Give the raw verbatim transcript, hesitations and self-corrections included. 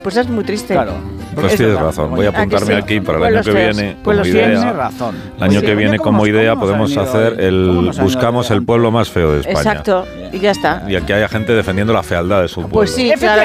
Pues es muy triste. Claro. Pues tienes razón. Voy a apuntarme aquí para el año que viene como idea. Tienes razón. El año que viene como idea podemos hacer el buscamos el pueblo más feo de España. Exacto. Y ya está. Y aquí haya gente defendiendo la fealdad de su pueblo. Pues sí, claro.